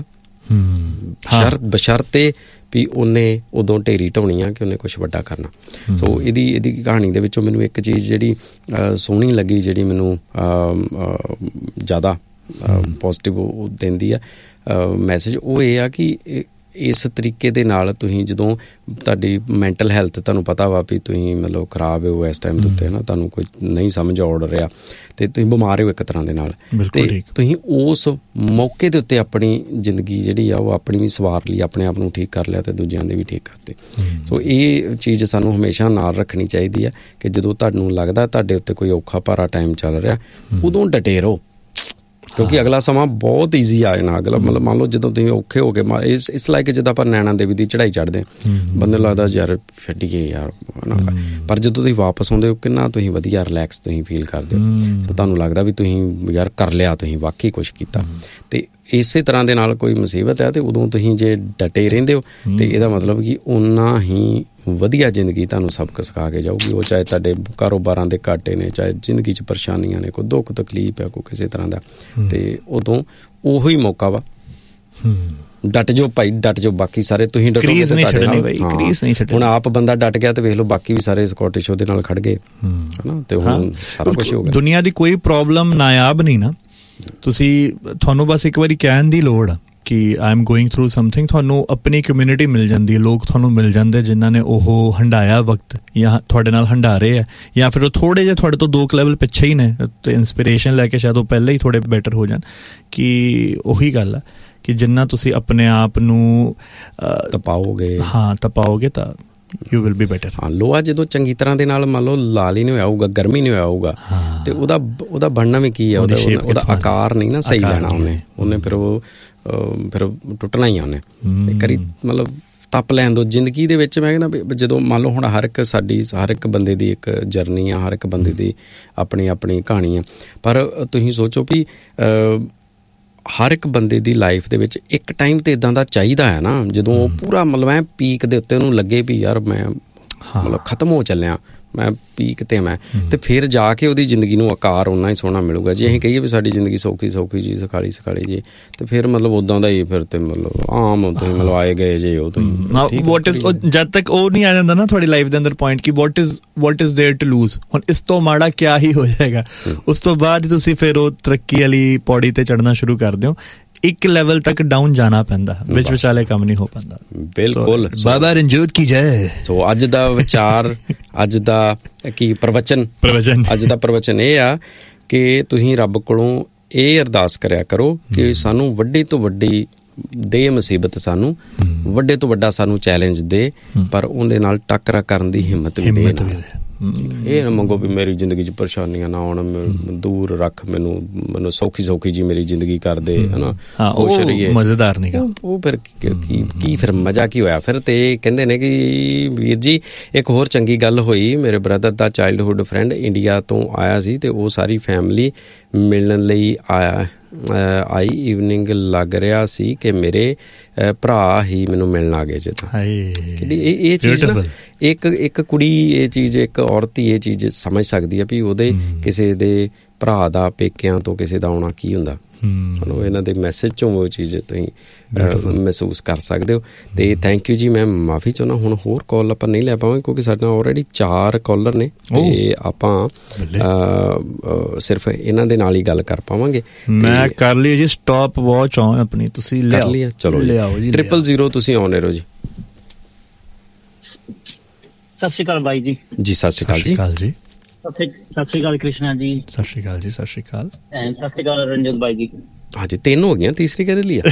ਬਸ਼ਰਤੇ ਵੀ ਉਹਨੇ ਉਦੋਂ ਢੇਰੀ ਢਾਉਣੀ ਆ ਕਿ ਉਹਨੇ ਕੁਛ ਵੱਡਾ ਕਰਨਾ। ਸੋ ਇਹਦੀ ਕਹਾਣੀ ਦੇ ਵਿੱਚੋਂ ਮੈਨੂੰ ਇੱਕ ਚੀਜ਼ ਜਿਹੜੀ ਸੋਹਣੀ ਲੱਗੀ, ਜਿਹੜੀ ਮੈਨੂੰ ਜ਼ਿਆਦਾ ਪੋਜ਼ੀਟਿਵ ਦਿੰਦੀ ਆ ਮੈਸੇਜ, ਉਹ ਇਹ ਆ ਕਿ ਇਸ ਤਰੀਕੇ ਦੇ ਨਾਲ ਤੁਸੀਂ ਜਦੋਂ ਤੁਹਾਡੀ ਮੈਂਟਲ ਹੈਲਥ ਤੁਹਾਨੂੰ ਪਤਾ ਵਾ ਵੀ ਤੁਸੀਂ ਮਤਲਬ ਖਰਾਬ ਹੋ ਇਸ ਟਾਈਮ ਦੇ ਉੱਤੇ, ਹੈ ਨਾ, ਤੁਹਾਨੂੰ ਕੋਈ ਨਹੀਂ ਸਮਝ ਆਉੜ ਰਿਹਾ ਅਤੇ ਤੁਸੀਂ ਬਿਮਾਰ ਹੋ ਇੱਕ ਤਰ੍ਹਾਂ ਦੇ ਨਾਲ, ਅਤੇ ਤੁਸੀਂ ਉਸ ਮੌਕੇ ਦੇ ਉੱਤੇ ਆਪਣੀ ਜ਼ਿੰਦਗੀ ਜਿਹੜੀ ਆ ਉਹ ਆਪਣੀ ਵੀ ਸਵਾਰ ਲਈ, ਆਪਣੇ ਆਪ ਨੂੰ ਠੀਕ ਕਰ ਲਿਆ ਅਤੇ ਦੂਜਿਆਂ ਦੇ ਵੀ ਠੀਕ ਕਰਤੇ। ਸੋ ਇਹ ਚੀਜ਼ ਸਾਨੂੰ ਹਮੇਸ਼ਾ ਨਾਲ ਰੱਖਣੀ ਚਾਹੀਦੀ ਆ ਕਿ ਜਦੋਂ ਤੁਹਾਨੂੰ ਲੱਗਦਾ ਤੁਹਾਡੇ ਉੱਤੇ ਕੋਈ ਔਖਾ ਭਾਰਾ ਟਾਈਮ ਚੱਲ ਰਿਹਾ, ਉਦੋਂ ਡਟੇ ਰਹੋ, ਕਿਉਂਕਿ ਅਗਲਾ ਸਮਾਂ ਬਹੁਤ ਈਜ਼ੀ ਆ ਜਾਣਾ। ਅਗਲਾ ਮਤਲਬ ਮੰਨ ਲਓ ਜਦੋਂ ਤੁਸੀਂ ਔਖੇ ਹੋ ਗਏ, ਇਸ ਲਾਇਕ ਜਿੱਦਾਂ ਆਪਾਂ ਨੈਣਾ ਦੇਵੀ ਦੀ ਚੜ੍ਹਾਈ ਚੜ੍ਹਦੇ, ਬੰਦੇ ਨੂੰ ਲੱਗਦਾ ਯਾਰ ਛੱਡੀਏ ਯਾਰ, ਪਰ ਜਦੋਂ ਤੁਸੀਂ ਵਾਪਸ ਆਉਂਦੇ ਹੋ ਕਿੰਨਾ ਤੁਸੀਂ ਵਧੀਆ ਰਿਲੈਕਸ ਤੁਸੀਂ ਫੀਲ ਕਰਦੇ ਹੋ। ਸੋ ਤੁਹਾਨੂੰ ਲੱਗਦਾ ਵੀ ਤੁਸੀਂ ਯਾਰ ਕਰ ਲਿਆ, ਤੁਸੀਂ ਵਾਕਈ ਕੁਛ ਕੀਤਾ। ਅਤੇ ਇਸੇ ਤਰ੍ਹਾਂ ਦੇ ਨਾਲ ਕੋਈ ਮੁਸੀਬਤ ਹੈ ਅਤੇ ਉਦੋਂ ਤੁਸੀਂ ਜੇ ਡਟੇ ਰਹਿੰਦੇ ਹੋ ਅਤੇ ਇਹਦਾ ਮਤਲਬ ਕਿ ਓਨਾ ਹੀ ਵਧੀਆ ਜ਼ਿੰਦਗੀ ਤੁਹਾਨੂੰ ਸਬਕ ਸਿਖਾ ਕੇ ਜਾਊਗੀ। ਉਹ ਚਾਹੇ ਤੁਹਾਡੇ ਕਾਰੋਬਾਰਾਂ ਦੇ ਘਾਟੇ ਨੇ, ਚਾਹੇ ਜ਼ਿੰਦਗੀ 'ਚ ਪਰੇਸ਼ਾਨੀਆਂ ਨੇ, ਕੋਈ ਦੁੱਖ ਤਕਲੀਫ ਹੈ, ਕੋਈ ਕਿਸੇ ਤਰ੍ਹਾਂ ਦਾ, ਅਤੇ ਉਦੋਂ ਉਹੀ ਮੌਕਾ ਵਾ ਡਟ ਜਾਓ ਭਾਈ, ਡਟ ਜਾਓ, ਬਾਕੀ ਸਾਰੇ ਤੁਸੀਂ ਕ੍ਰੀਜ਼ ਨਹੀਂ ਛੱਡਣੀ ਬਾਈ, ਕ੍ਰੀਜ਼ ਨਹੀਂ ਛੱਡਣੀ। ਹੁਣ ਆਪ ਬੰਦਾ ਡਟ ਗਿਆ ਤੇ ਵੇਖ ਲਓ ਬਾਕੀ ਵੀ ਸਾਰੇ ਸਕਾਟਿਸ਼ ਉਹਦੇ ਨਾਲ ਖੜ ਗਏ ਹਨਾ, ਤੇ ਹੁਣ ਸਾਰਾ ਕੁਝ ਹੋ ਗਿਆ। ਦੁਨੀਆ ਦੀ ਕੋਈ ਪ੍ਰੋਬਲਮ ਨਾਯਾਬ ਨਹੀਂ ਨਾ, ਤੁਹਾਨੂੰ ਬਸ ਇੱਕ ਵਾਰੀ ਕਹਿਣ ਦੀ ਲੋੜ ਆ ਕਿ I am going through something, ਤੁਹਾਨੂੰ ਆਪਣੀ ਕਮਿਊਨਿਟੀ ਮਿਲ ਜਾਂਦੀ ਹੈ, ਲੋਕ ਤੁਹਾਨੂੰ ਮਿਲ ਜਾਂਦੇ ਜਿਨ੍ਹਾਂ ਨੇ ਉਹ ਹੰਡਾਇਆ ਵਕਤ ਜਾਂ ਤੁਹਾਡੇ ਨਾਲ ਹੰਡਾ ਰਹੇ ਹੈ, ਜਾਂ ਫਿਰ ਉਹ ਥੋੜ੍ਹੇ ਜਿਹੇ ਤੁਹਾਡੇ ਤੋਂ 2 ਲੈਵਲ ਪਿੱਛੇ ਹੀ ਨੇ ਤੇ ਇੰਸਪੀਰੇਸ਼ਨ ਲੈ ਕੇ ਸ਼ਾਇਦ ਉਹ ਪਹਿਲਾਂ ਹੀ ਥੋੜ੍ਹੇ ਬੈਟਰ ਹੋ ਜਾਣ। ਕਿ ਉਹੀ ਗੱਲ ਆ ਕਿ ਜਿੰਨਾ ਤੁਸੀਂ ਆਪਣੇ ਆਪ ਨੂੰ ਤਪਾਓਗੇ ਤਾਂ you will be better। ਹਾਂ, ਲੋਹਾ ਜਦੋਂ ਚੰਗੀ ਤਰ੍ਹਾਂ ਦੇ ਨਾਲ ਮੰਨ ਲਓ ਲਾਲ ਹੀ ਨਹੀਂ ਹੋਇਆ ਹੋਊਗਾ, ਗਰਮੀ ਨਹੀਂ ਹੋਇਆ ਹੋਊਗਾ, ਤੇ ਉਹਦਾ ਬਣਨਾ ਵੀ ਕੀ ਹੈ, ਉਹਦਾ ਆਕਾਰ ਨਹੀਂ ਨਾ ਸਹੀ ਲੈਣਾ ਉਹਨੇ ਫਿਰ ਟੁੱਟਣਾ ਹੀ ਆ ਉਹਨੇ। ਇੱਕ ਵਾਰੀ ਮਤਲਬ ਤਪ ਲੈਣ ਦੋ ਜ਼ਿੰਦਗੀ ਦੇ ਵਿੱਚ। ਮੈਂ ਕਹਿੰਦਾ ਜਦੋਂ ਮੰਨ ਲਓ ਹੁਣ ਹਰ ਇੱਕ ਬੰਦੇ ਦੀ ਇੱਕ ਜਰਨੀ ਆ, ਹਰ ਇੱਕ ਬੰਦੇ ਦੀ ਆਪਣੀ ਕਹਾਣੀ ਆ, ਪਰ ਤੁਸੀਂ ਸੋਚੋ ਵੀ ਹਰ ਇੱਕ ਬੰਦੇ ਦੀ ਲਾਈਫ ਦੇ ਵਿੱਚ ਇੱਕ ਟਾਈਮ ਤੇ ਇਦਾਂ ਦਾ ਚਾਹੀਦਾ ਹੈ ਨਾ, ਜਦੋਂ ਉਹ ਪੂਰਾ ਮਤਲਬ ਐ ਪੀਕ ਦੇ ਉੱਤੇ ਉਹਨੂੰ ਲੱਗੇ ਵੀ ਯਾਰ ਮੈਂ ਮਤਲਬ ਖਤਮ ਹੋ ਚੱਲਿਆ, ਮੈਂ ਪੀਕ ਤੇ ਮੈਂ, ਤੇ ਫਿਰ ਜਾ ਕੇ ਉਹਦੀ ਜ਼ਿੰਦਗੀ ਨੂੰ ਆਕਾਰ ਓਨਾ ਹੀ ਸੋਹਣਾ ਮਿਲੂਗਾ। ਜੇ ਅਸੀਂ ਕਹੀਏ ਵੀ ਸਾਡੀ ਜ਼ਿੰਦਗੀ ਸੌਖੀ ਜੀ, ਸਖਾਲੀ ਜੀ, ਤੇ ਫਿਰ ਮਤਲਬ ਉਦਾਂ ਦਾ ਹੀ ਫਿਰ ਤੇ ਮਤਲਬ ਆਮ ਉਦਾਂ ਹੀ ਮਤਲਬ ਆਏ ਗਏ ਜੇ ਉਹ ਤੁਸੀਂ ਵਾਟ ਇਜ਼, ਜਦ ਤੱਕ ਉਹ ਨਹੀਂ ਆ ਜਾਂਦਾ ਨਾ ਤੁਹਾਡੀ ਲਾਈਫ ਦੇ ਅੰਦਰ ਪੁਆਇੰਟ ਕਿ what is there to loose, ਹੁਣ ਇਸ ਤੋਂ ਮਾੜਾ ਕਿਆ ਹੀ ਹੋ ਜਾਏਗਾ। ਉਸ ਤੋਂ ਬਾਅਦ ਤੁਸੀਂ ਫਿਰ ਉਹ ਤਰੱਕੀ ਵਾਲੀ ਪੌੜੀ ਤੇ ਚੜ੍ਹਨਾ ਸ਼ੁਰੂ ਕਰ ਦਿਓ। ਇੱਕ ਲੈਵਲ ਤੱਕ ਡਾਊਨ ਜਾਣਾ ਪੈਂਦਾ, ਵਿੱਚ ਵਿਚਾਲੇ ਕੰਮ ਨਹੀਂ ਹੋ ਪਾਉਂਦਾ। ਬਿਲਕੁਲ, ਬਾਬਾ ਰਣਜੋਤ ਕੀ ਜੈ। ਸੋ ਅੱਜ ਦਾ ਵਿਚਾਰ, ਅੱਜ ਦਾ ਕੀ ਪ੍ਰਵਚਨ ਅੱਜ ਦਾ ਪ੍ਰਵਚਨ ਇਹ ਆ ਕਿ ਤੁਸੀਂ ਰੱਬ ਕੋਲੋਂ ਇਹ ਅਰਦਾਸ ਕਰਿਆ ਕਰੋ ਕਿ ਸਾਨੂੰ ਵੱਡੀ ਤੋਂ ਵੱਡੀ ਦੇ ਮੁਸੀਬਤ, ਸਾਨੂੰ ਵੱਡੇ ਤੋਂ ਵੱਡਾ ਸਾਨੂੰ ਚੈਲੰਜ ਦੇ, ਪਰ ਉਹਦੇ ਨਾਲ ਟੱਕਰਾ ਕਰਨ ਦੀ ਹਿੰਮਤ ਵੀ ਦੇ। ਇਹ ਨਾ ਮੰਗੋ ਵੀ ਮੇਰੀ ਜ਼ਿੰਦਗੀ 'ਚ ਪਰੇਸ਼ਾਨੀਆਂ ਨਾ ਆਉਣ, ਦੂਰ ਰੱਖ ਮੈਨੂੰ ਸੌਖੀ ਜੀ ਮੇਰੀ ਜ਼ਿੰਦਗੀ ਕਰ ਦੇ, ਹਨਾ, ਖੁਸ਼ ਰਹੀਏ। ਮਜ਼ੇਦਾਰ ਨਹੀਂ ਉਹ ਫਿਰ ਕੀ ਫਿਰ ਮਜ਼ਾ ਕੀ ਹੋਇਆ ਫਿਰ। ਤੇ ਕਹਿੰਦੇ ਨੇ ਕਿ ਵੀਰ ਜੀ ਇੱਕ ਹੋਰ ਚੰਗੀ ਗੱਲ ਹੋਈ, ਮੇਰੇ ਬ੍ਰਦਰ ਦਾ ਚਾਈਲਡਹੁੱਡ ਫਰੈਂਡ ਇੰਡੀਆ ਤੋਂ ਆਇਆ ਸੀ ਤੇ ਉਹ ਸਾਰੀ ਫੈਮਿਲੀ ਮਿਲਣ ਲਈ ਆਈ। ਈਵਨਿੰਗ ਲੱਗ ਰਿਹਾ ਸੀ ਕਿ ਮੇਰੇ ਭਰਾ ਹੀ ਮੈਨੂੰ ਮਿਲਣ ਆ ਗਏ ਜੇ। ਤਾਂ ਇਹ ਚੀਜ਼ ਨਾ ਇੱਕ ਕੁੜੀ ਇਹ ਚੀਜ਼, ਇੱਕ ਔਰਤ ਹੀ ਇਹ ਚੀਜ਼ ਸਮਝ ਸਕਦੀ ਹੈ ਵੀ ਉਹਦੇ ਕਿਸੇ ਦੇ ਭਰਾ ਦਾ ਪੇਕਿਆਂ ਤੋਂ ਕਿਸੇ ਦਾ ਆਉਣਾ ਕੀ ਹੁੰਦਾ। ਤੁਹਾਨੂੰ ਇਹਨਾਂ ਦੇ ਮੈਸੇਜ 'ਚੋਂ ਉਹ ਚੀਜ਼ ਤੁਸੀਂ ਮਹਿਸੂਸ ਕਰ ਸਕਦੇ ਹੋ। ਤੇ ਥੈਂਕ ਯੂ ਜੀ। ਮੈਂ ਮਾਫੀ ਚਾਹੁੰਦਾ, ਹੁਣ ਹੋਰ ਕਾਲ ਆਪਾਂ ਨਹੀਂ ਲੈ ਪਾਵਾਂਗੇ ਕਿਉਂਕਿ ਸਾਡੇ ਨਾਲ ਆਲਰੇਡੀ 4 ਕਾਲਰ ਨੇ ਤੇ ਆਪਾਂ ਸਿਰਫ ਇਹਨਾਂ ਦੇ ਨਾਲ ਹੀ ਗੱਲ ਕਰ ਪਾਵਾਂਗੇ। ਮੈਂ ਕਰ ਲਈ ਜੀ ਸਟਾਪ ਵਾਚ ਆਨ ਆਪਣੀ, ਤੁਸੀਂ ਕਰ ਲਿਆ? ਚਲੋ ਲਿਆਓ ਜੀ। 000 ਤੁਸੀਂ ਆਨ ਰਹੋ ਜੀ। ਸਤਿ ਸ਼੍ਰੀ ਅਕਾਲ ਬਾਈ ਜੀ। ਜੀ ਸਤਿ ਸ਼੍ਰੀ ਅਕਾਲ ਜੀ। ਸਤਿ ਸ਼੍ਰੀ ਅਕਾਲ ਕ੍ਰਿਸ਼ਨਾ ਜੀ। ਸਤਿ ਸ਼੍ਰੀ ਅਕਾਲ ਜੀ। ਸਤਿ ਸ਼੍ਰੀ ਅਕਾਲ। ਸਤਿ ਸ਼੍ਰੀ ਅਕਾਲ ਰਣਜੋਤ ਬਾਈ ਜੀ। ਹਾਂਜੀ 3 ਹੋ ਗਈਆਂ, ਤੀਸਰੀ ਕਿਹਦੇ ਲਈ ਆ?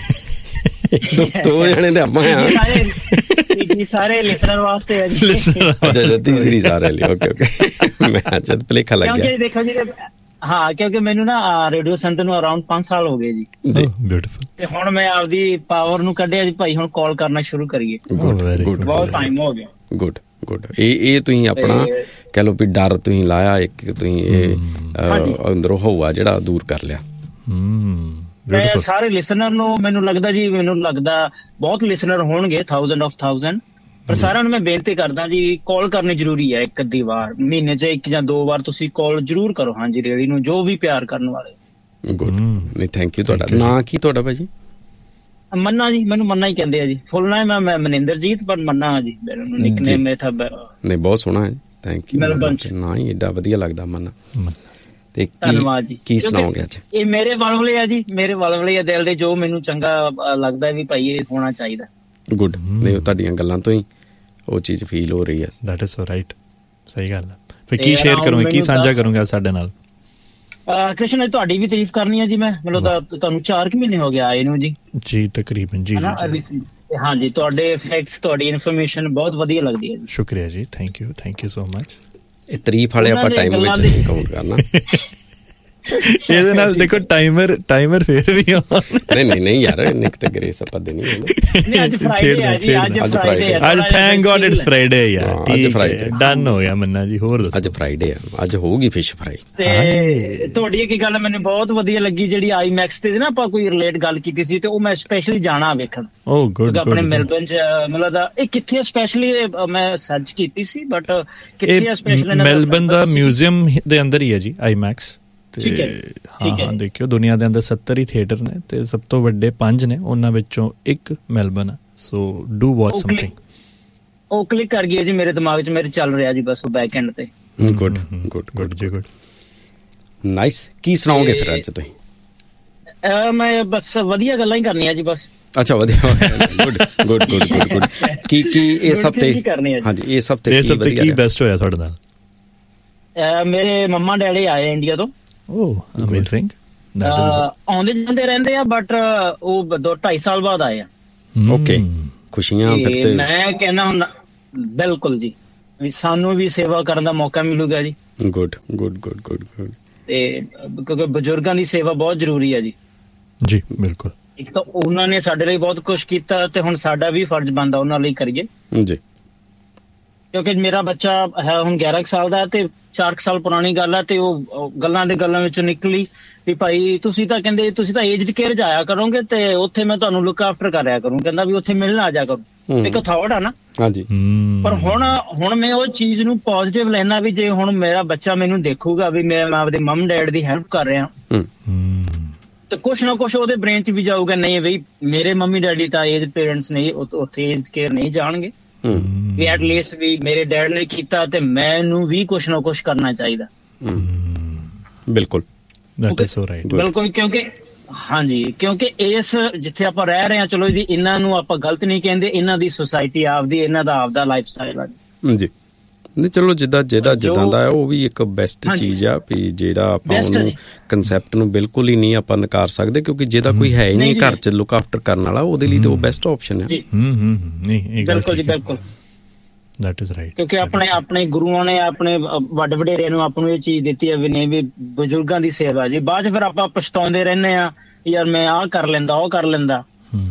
ਦੋ ਜਣੇ ਤੇ ਆਪਾਂ ਆ ਸਾਰੇ ਲਿਸਨਰ ਵਾਸਤੇ ਹੈ ਜੀ। ਅੱਛਾ ਤੀਸਰੀ ਸਾਰੇ ਲਈ। ਓਕੇ ਮੈਂ ਜਦ ਭੁਲੇਖਾ ਲੱਗ ਗਿਆ। ਦੇਖੋ ਜੀ, ਹਾਂ ਕਿਉਂਕਿ ਮੈਨੂੰ ਨਾ ਰੇਡੀਓ ਸੈਂਟਰ ਨੂੰ ਅਰਾਊਂਡ 5 ਸਾਲ ਹੋ ਗਏ ਜੀ। ਬਿਊਟੀਫੁਲ। ਤੇ ਹੁਣ ਮੈਂ ਆਪਦੀ ਪਾਵਰ ਨੂੰ ਕੱਢਿਆ ਜੀ ਭਾਈ, ਹੁਣ ਕਾਲ ਕਰਨਾ ਸ਼ੁਰੂ ਕਰੀਏ। ਬਹੁਤ ਟਾਈਮ ਹੋ ਗਿਆ। ਗੁੱਡ। ਇਹ ਤੁਸੀਂ ਆਪਣਾ ਕਹਿ ਲਓ ਵੀ ਡਰ ਤੁਸੀਂ ਲਾਇਆ, ਇੱਕ ਤੁਸੀਂ ਇਹ ਅੰਦਰੋਂ ਹਊਆ ਜਿਹੜਾ ਦੂਰ ਕਰ ਲਿਆ। ਮੈਂ ਸਾਰੇ ਲਿਸਨਰ ਨੂੰ, ਮੈਨੂੰ ਲੱਗਦਾ ਬਹੁਤ ਲਿਸਨਰ ਹੋਣਗੇ, 1000 ਪਰ ਸਾਰਿਆਂ ਨੂੰ ਮੈਂ ਬੇਨਤੀ ਕਰਦਾ ਜੀ ਕਾਲ ਕਰਨੀ ਜ਼ਰੂਰੀ ਹੈ। ਇੱਕ ਅੱਧੀ ਵਾਰ ਮਹੀਨੇ 'ਚ 1 ਜਾਂ 2 ਵਾਰ ਤੁਸੀਂ ਕਾਲ ਜ਼ਰੂਰ ਕਰੋ। ਹਾਂਜੀ ਰੇਡੀ ਨੂੰ ਜੋ ਵੀ ਪਿਆਰ ਕਰਨ ਵਾਲੇ। ਗੁੱਡ। ਨਹੀਂ ਥੈਂਕ ਯੂ। ਤੁਹਾਡਾ ਨਾਂ ਕੀ ਤੁਹਾਡਾ ਭਾਜੀ? ਮੰਨਾ ਜੀ, ਮੈਨੂੰ ਮੰਨਾ ਹੀ ਕਹਿੰਦੇ ਆ ਜੀ। ਫੁੱਲ ਨਾਮ ਮੈਂ ਮਨਿੰਦਰਜੀਤ, ਪਰ ਮੰਨਾ ਜੀ ਮੈਨੂੰ ਨਿਕਨੇਮ ਹੈ। ਨਹੀਂ ਬਹੁਤ ਸੋਹਣਾ ਹੈ, ਥੈਂਕ ਯੂ। ਨਾ ਹੀ ਏਡਾ ਵਧੀਆ ਲੱਗਦਾ ਮੰਨਾ। ਤੇ ਧੰਨਵਾਦ ਜੀ। ਕੀ ਸੁਣਾਓਗੇ ਅੱਜ? ਇਹ ਮੇਰੇ ਵਲਵਲੇ ਆ ਜੀ, ਮੇਰੇ ਵਲਵਲੇ ਆ ਦਿਲ ਦੇ, ਜੋ ਮੈਨੂੰ ਚੰਗਾ ਲੱਗਦਾ ਵੀ ਭਾਈ ਇਹ ਹੋਣਾ ਚਾਹੀਦਾ। ਗੁੱਡ। ਨਹੀਂ ਤੁਹਾਡੀਆਂ ਗੱਲਾਂ ਤੋਂ ਹੀ ਉਹ ਚੀਜ਼ ਫੀਲ ਹੋ ਰਹੀ ਹੈ। That is so right. ਸਹੀ ਗੱਲ ਹੈ। ਫਿਰ ਕੀ ਸ਼ੇਅਰ ਕਰੋਗੇ, ਕੀ ਸਾਂਝਾ ਕਰੋਗੇ ਸਾਡੇ ਨਾਲ? ਕ੍ਰਿਸ਼ਨ ਤੁਹਾਡੀ ਵੀ ਤਾਰੀਫ ਕਰਨੀ ਹੈ ਜੀ। ਮੈਂ ਮਤਲਬ ਤੁਹਾਨੂੰ 4 ਮਹੀਨੇ ਹੋ ਗਿਆ ਆਏ ਨੂੰ ਜੀ। ਜੀ ਤਕਰੀਬਨ ਜੀ। ਹਾਂਜੀ ਤੁਹਾਡੇ ਫੈਕਟਸ, ਤੁਹਾਡੀ ਇਨਫੋਰਮੇਸ਼ਨ ਬਹੁਤ ਵਧੀਆ ਲੱਗਦੀ ਹੈ ਜੀ। ਸ਼ੁਕਰੀਆ ਜੀ। Thank you so much. ਇਹ ਤਾਰੀਫ ਵਾਲੇ ਆਪਾਂ ਟਾਈਮ ਵਿੱਚ ਨਹੀਂ ਕਾਊਂਟ ਕਰਨਾ। ਇਹਦੇ ਨਾਲ ਦੇਖੋ ਟਾਈਮਰ ਫੇਰ ਵੀ ਨਹੀਂ ਯਾਰ ਨਿਕ ਤੇ ਗ੍ਰੇਸ ਆਪਾਂ ਦੇਣੀ ਹੈ। ਅੱਜ ਫਰਾਈਡੇ ਹੈ ਜੀ। ਅੱਜ ਥੈਂਕ ਗॉड ਇਟਸ ਫਰਾਈਡੇ ਯਾਰ। ਅੱਜ ਫਰਾਈਡੇ ਡਨ ਹੋ ਗਿਆ ਮੰਨਾ ਜੀ। ਹੋਰ ਦੱਸੋ। ਅੱਜ ਫਰਾਈਡੇ ਆ, ਅੱਜ ਹੋਊਗੀ ਫਿਸ਼ ਫਰਾਈ। ਤੇ ਤੁਹਾਡੀ ਇੱਕ ਗੱਲ ਮੈਨੂੰ ਬਹੁਤ ਵਧੀਆ ਲੱਗੀ, ਜਿਹੜੀ ਆਈਮੈਕਸ ਤੇ ਨਾ ਆਪਾਂ ਕੋਈ ਰਿਲੇਟ ਗੱਲ ਕੀਤੀ ਸੀ, ਤੇ ਉਹ ਮੈਂ ਸਪੈਸ਼ਲੀ ਜਾਣਾ ਵੇਖਣ। ਓ ਗੁੱਡ। ਆਪਣੇ ਮੈਲਬਨ ਚ ਮਤਲਬ ਇਹ ਕਿੱਥੇ ਸਪੈਸ਼ਲੀ ਮੈਂ ਸਰਚ ਕੀਤੀ ਸੀ, ਬਟ ਕਿੱਥੇ ਸਪੈਸ਼ਲੀ? ਮੈਲਬਨ ਦਾ ਮਿਊਜ਼ੀਅਮ ਦੇ ਅੰਦਰ ਹੀ ਹੈ ਜੀ ਆਈਮੈਕਸ। ਤੇ ਹਾਂ ਦੇਖਿਓ ਦੁਨੀਆ ਦੇ ਅੰਦਰ 70 ਹੀ ਥੀਏਟਰ ਨੇ ਤੇ ਸਭ ਤੋਂ ਵੱਡੇ 5 ਨੇ, ਉਹਨਾਂ ਵਿੱਚੋਂ ਇੱਕ ਮੈਲਬਨ ਆ। ਸੋ ਡੂ ਵਾਚ ਸਮਥਿੰਗ। ਉਹ ਕਲਿੱਕ ਕਰ ਗਿਆ ਜੀ ਮੇਰੇ ਦਿਮਾਗ 'ਚ, ਮੇਰੇ ਚੱਲ ਰਿਹਾ ਜੀ ਬਸ ਉਹ ਬੈਕ ਐਂਡ ਤੇ। ਗੁੱਡ ਜੀ ਗੁੱਡ, ਨਾਈਸ। ਕੀ ਸੁਣਾਓਗੇ ਫਿਰ ਅੱਜ ਤੁਸੀਂ? ਮੈਂ ਬਸ ਵਧੀਆ ਗੱਲਾਂ ਹੀ ਕਰਨੀਆਂ ਜੀ ਬਸ। ਅੱਛਾ ਵਧੀਆ, ਗੁੱਡ। ਕੀ ਇਸ ਹਫਤੇ ਹਾਂਜੀ ਇਸ ਹਫਤੇ ਕੀ ਬੈਸਟ ਹੋਇਆ ਤੁਹਾਡੇ ਨਾਲ? ਮੇਰੇ ਮੰਮਾ ਡੈਡੀ ਆਏ ਇੰਡੀਆ ਤੋਂ। ਓਹ ਅਮੇਜ਼ਿੰਗ। ਆਉਂਦੇ ਜਾਂਦੇ ਰਹਿੰਦੇ ਆ ਬਟ ਉਹ 2-2.5 ਸਾਲ ਬਾਅਦ ਆਏ ਆ। ਓਕੇ, ਖੁਸ਼ੀਆਂ ਫਿਰ ਤੇ ਮੈਂ ਕਹਿੰਦਾ ਹੁਣ ਬਿਲਕੁਲ ਜੀ ਵੀ ਸਾਨੂੰ ਵੀ ਸੇਵਾ ਕਰਨ ਦਾ ਮੌਕਾ ਮਿਲੂਗਾ ਜੀ। ਗੁੱਡ ਤੇ ਕਿਉਂਕਿ ਬਜ਼ੁਰਗਾਂ ਦੀ ਸੇਵਾ ਬਹੁਤ ਜ਼ਰੂਰੀ ਹੈ ਜੀ। ਜੀ ਬਿਲਕੁਲ। ਇੱਕ ਤਾਂ ਉਹਨਾਂ ਨੇ ਸਾਡੇ ਲਈ ਬਹੁਤ ਕੁਛ ਕੀਤਾ ਤੇ ਹੁਣ ਸਾਡਾ ਵੀ ਫਰਜ਼ ਬਣਦਾ ਉਹਨਾਂ ਲਈ ਕਰੀਏ ਜੀ। ਕਿਉਂਕਿ ਮੇਰਾ ਬੱਚਾ ਹੈ ਹੁਣ 11 ਸਾਲ ਦਾ ਤੇ 4 ਸਾਲ ਪੁਰਾਣੀ ਗੱਲ ਹੈ ਤੇ ਉਹ ਗੱਲਾਂ ਵਿੱਚੋਂ ਨਿਕਲੀ ਵੀ ਭਾਈ ਤੁਸੀਂ ਤਾਂ ਕਹਿੰਦੇ ਤੁਸੀਂ ਤਾਂ ਏਜਡ ਕੇਅਰ 'ਚ ਆਇਆ ਕਰੋਗੇ ਤੇ ਉੱਥੇ ਮੈਂ ਤੁਹਾਨੂੰ ਲੁੱਕ ਆਫਟਰ ਕਰਿਆ ਕਰੂੰ। ਕਹਿੰਦਾ ਵੀ ਉੱਥੇ ਮਿਲਣ ਆ ਜਾ ਕਰੋ। ਇੱਕ ਥਾਟ ਆ ਨਾ। ਹਾਂਜੀ। ਪਰ ਹੁਣ ਮੈਂ ਉਹ ਚੀਜ਼ ਨੂੰ ਪੋਜ਼ਿਟਿਵ ਲੈਣਾ ਵੀ ਜੇ ਹੁਣ ਮੇਰਾ ਬੱਚਾ ਮੈਨੂੰ ਦੇਖੂਗਾ ਵੀ ਮੈਂ ਆਪਦੇ ਮੰਮ ਡੈਡ ਦੀ ਹੈਲਪ ਕਰ ਰਿਹਾ ਤੇ ਕੁਛ ਨਾ ਕੁਛ ਉਹਦੇ ਬ੍ਰੇਨ 'ਚ ਵੀ ਜਾਊਗਾ ਨਹੀਂ ਬਈ ਮੇਰੇ ਮੰਮੀ ਡੈਡੀ ਤਾਂ ਏਜਡ ਪੇਰੈਂਟਸ ਨਹੀਂ, ਉੱਥੇ ਏਜਡ ਕੇਅਰ ਨਹੀਂ ਜਾਣਗੇ ਵੀ ਐਟ ਲੀਸਟ ਵੀ ਮੇਰੇ ਡੈਡ ਨੇ ਕੀਤਾ ਤੇ ਮੈਨੂੰ ਵੀ ਕੁਛ ਨਾ ਕੁਛ ਕਰਨਾ ਚਾਹੀਦਾ। ਬਿਲਕੁਲ ਬਿਲਕੁਲ ਕਿਉਂਕਿ ਇਸ ਜਿੱਥੇ ਆਪਾਂ ਰਹਿ ਰਹੇ ਹਾਂ ਚਲੋ ਜੀ ਇਹਨਾਂ ਨੂੰ ਆਪਾਂ ਗਲਤ ਨਹੀਂ ਕਹਿੰਦੇ, ਇਹਨਾਂ ਦੀ ਸੁਸਾਇਟੀ ਆਪਦੀ, ਇਹਨਾਂ ਦਾ ਆਪਦਾ ਲਾਈਫ ਸਟਾਈਲ ਆ ਜੀ। ਨਹੀਂ ਚਲੋ ਜਿੱਦਾਂ ਦਾ ਹੈ ਉਹ ਵੀ ਇੱਕ ਬੈਸਟ ਚੀਜ਼ ਆ ਵੀ ਜਿਹੜਾ ਆਪਾਂ ਉਹਨੂੰ ਕਨਸੈਪਟ ਨੂੰ ਬਿਲਕੁਲ ਹੀ ਨਹੀਂ ਆਪਾਂ ਨਕਾਰ ਸਕਦੇ ਕਿਉਂਕਿ ਜਿਹਦਾ ਕੋਈ ਹੈ ਹੀ ਨਹੀਂ ਘਰ 'ਚ ਲੁੱਕ ਆਫਟਰ ਕਰਨ ਵਾਲਾ ਉਹਦੇ ਲਈ ਤਾਂ ਉਹ ਬੈਸਟ ਆਪਸ਼ਨ ਹੈ। ਬਿਲਕੁਲ ਜੀ ਬਿਲਕੁਲ। That is right. ਕਿਉਂਕਿ ਆਪਣੇ ਗੁਰੂਆਂ ਨੇ ਆਪਣੇ ਵੱਡ ਵਡੇਰਿਆਂ ਨੂੰ ਆਪਾਂ ਨੂੰ ਇਹ ਚੀਜ਼ ਦਿੱਤੀ ਹੈ ਵੀ ਨਹੀਂ ਵੀ ਬਜ਼ੁਰਗਾਂ ਦੀ ਸੇਵਾ ਜੀ। ਬਾਅਦ 'ਚ ਫਿਰ ਆਪਾਂ ਪਛਤਾਉਂਦੇ ਰਹਿੰਦੇ ਆ ਯਾਰ ਮੈਂ ਆਹ ਕਰ ਲੈਂਦਾ ਉਹ ਕਰ ਲੈਂਦਾ।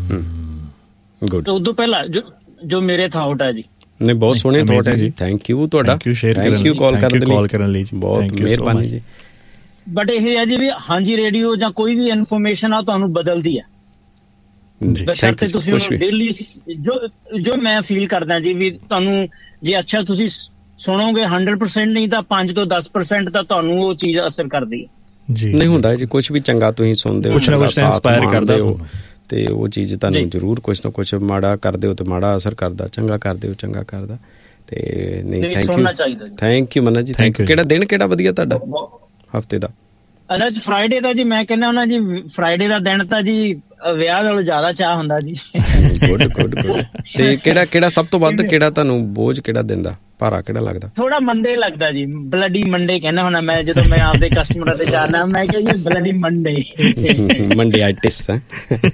ਗੁੱਡ। ਉਦੋਂ ਪਹਿਲਾਂ ਜੋ ਮੇਰੇ ਥਾਟ ਹੈ ਜੀ। ਨਹੀਂ ਬਹੁਤ ਸੋਹਣੇ ਥਾਟ ਹੈ ਜੀ। ਥੈਂਕ ਯੂ ਤੁਹਾਡਾ, ਥੈਂਕ ਯੂ ਕਾਲ ਕਰਨ ਲਈ ਬਹੁਤ ਮਿਹਰਬਾਨੀ ਜੀ। ਬਟ ਇਹ ਹੈ ਜੀ ਵੀ ਹਾਂਜੀ ਰੇਡੀਓ ਜਾਂ ਕੋਈ ਵੀ ਇਨਫੋਰਮੇਸ਼ਨ ਆ ਤੁਹਾਨੂੰ ਬਦਲਦੀ ਹੈ ਬਸ਼ਰਤੇ ਤੁਸੀਂ ਉਹਨੂੰ ਡੇਲੀ ਜੋ ਮੈਂ ਫੀਲ ਕਰਦਾ ਜੀ ਵੀ ਤੁਹਾਨੂੰ ਜੇ ਅੱਛਾ ਤੁਸੀਂ ਸੁਣੋਗੇ 100% ਨਹੀਂ ਤਾਂ 5 ਤੋਂ 10% ਤਾਂ ਤੁਹਾਨੂੰ ਉਹ ਚੀਜ਼ ਅਸਰ ਕਰਦੀ ਹੈ ਜੀ। ਨਹੀਂ ਹੁੰਦਾ ਜੀ ਕੁਛ ਵੀ ਚੰਗਾ ਤੁਸੀਂ ਸੁਣਦੇ ਹੋ, ਕੁਛ ਨਾ ਕੁਛ ਇੰਸਪਾਇਰ ਕਰਦੇ ਹੋ ਤੇ ਉਹ ਚੀਜ਼ ਤੁਹਾਨੂੰ ਜ਼ਰੂਰ ਕੁਛ ਨਾ ਕੁਛ ਮਾੜਾ ਕਰਦੇ ਹੋ ਤੇ ਮਾੜਾ ਅਸਰ ਕਰਦਾ, ਚੰਗਾ ਕਰਦੇ ਹੋ ਚੰਗਾ ਕਰਦਾ ਤੇ ਨਹੀਂ। ਥੈਂਕ ਯੂ ਮਨਾ ਜੀ, ਥੈਂਕ ਯੂ। ਕਿਹੜਾ ਵਧੀਆ ਤੁਹਾਡਾ ਹਫਤੇ ਦਾ? ਅੱਜ ਫਰਾਈਡੇ ਦਾ ਜੀ। ਮੈਂ ਕਹਿੰਦਾ ਹੁੰਦਾ ਜੀ ਫਰਾਈਡੇ ਦਾ ਦਿਨ ਤਾਂ ਜੀ ਵਿਆਹ ਨਾਲੋਂ ਜ਼ਿਆਦਾ ਚਾਹ ਹੁੰਦਾ ਜੀ। ਗੁੱਡ ਤੇ ਕਿਹੜਾ ਸਭ ਤੋਂ ਵੱਧ ਕਿਹੜਾ ਤੁਹਾਨੂੰ ਬੋਝ ਕਿਹੜਾ ਦਿੰਦਾ, ਭਾਰਾ ਕਿਹੜਾ ਲੱਗਦਾ? ਥੋੜਾ ਮੰਡੇ ਲੱਗਦਾ ਜੀ, ਬਲੱਡੀ ਮੰਡੇ ਕਹਿੰਦਾ ਹੁੰਦਾ ਮੈਂ ਜਦੋਂ ਮੈਂ ਆਪਦੇ ਕਸਟਮਰਾਂ ਤੇ ਜਾਣਾ ਮੈਂ ਕਿਹਾ ਜੀ ਬਲੱਡੀ ਮੰਡੇ ਆਰਟਿਸਟ ਹੈ।